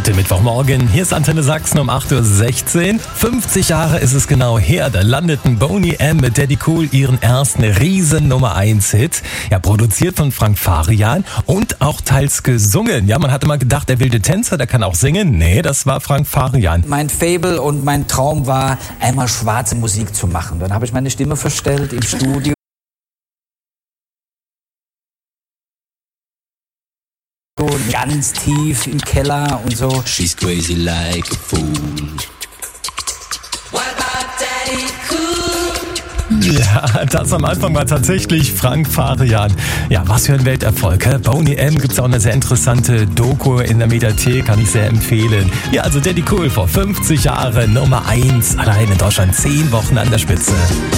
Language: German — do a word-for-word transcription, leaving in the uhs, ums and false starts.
Heute Mittwochmorgen, hier ist Antenne Sachsen um acht Uhr sechzehn. fünfzig Jahre ist es genau her, da landeten Boney M. mit Daddy Cool ihren ersten riesen Nummer eins Hit. Ja, produziert von Frank Farian und auch teils gesungen. Ja, man hatte mal gedacht, der wilde Tänzer, der kann auch singen. Nee, das war Frank Farian. Mein Faible und mein Traum war, einmal schwarze Musik zu machen. Dann habe ich meine Stimme verstellt im Studio. Ganz tief im Keller und so. She's crazy like a fool. What about Daddy Cool? Ja, das am Anfang war tatsächlich Frank Farian. Ja, was für ein Welterfolg. Hä? Boney M. Gibt's auch eine sehr interessante Doku in der Mediathek, kann ich sehr empfehlen. Ja, also Daddy Cool vor fünfzig Jahren, Nummer eins, allein in Deutschland zehn Wochen an der Spitze.